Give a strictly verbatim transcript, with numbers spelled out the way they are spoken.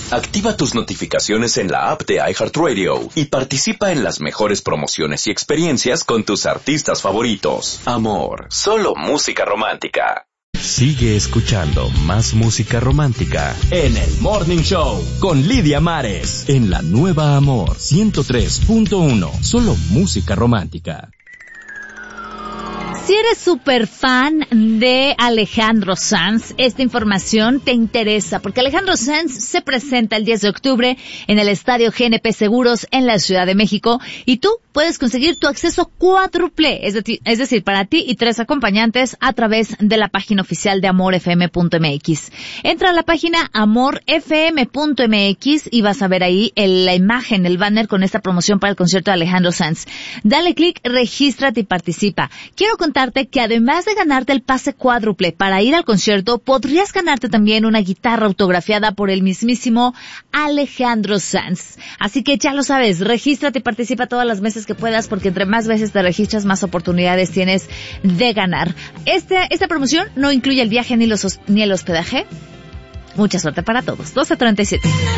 Activa tus notificaciones en la app de iHeartRadio y participa en las mejores promociones y experiencias con tus artistas favoritos. Amor, solo música romántica. Sigue escuchando más música romántica en el Morning Show con Lidia Mares en la Nueva Amor ciento tres punto uno. Solo música romántica. Si eres súper fan de Alejandro Sanz, esta información te interesa porque Alejandro Sanz se presenta el diez de octubre en el Estadio G N P Seguros en la Ciudad de México y tú puedes conseguir tu acceso cuádruple, es decir, es decir, para ti y tres acompañantes a través de la página oficial de amor f m punto m x. Entra a la página amor f m punto m x y vas a ver ahí el, la imagen, el banner con esta promoción para el concierto de Alejandro Sanz. Dale clic, regístrate y participa. Quiero contarte que además de ganarte el pase cuádruple para ir al concierto, podrías ganarte también una guitarra autografiada por el mismísimo Alejandro Sanz. Así que ya lo sabes, regístrate y participa todas las veces que puedas, porque entre más veces te registras, más oportunidades tienes de ganar. Este, esta promoción no incluye el viaje ni, los, ni el hospedaje. Mucha suerte para todos. doce treinta y siete.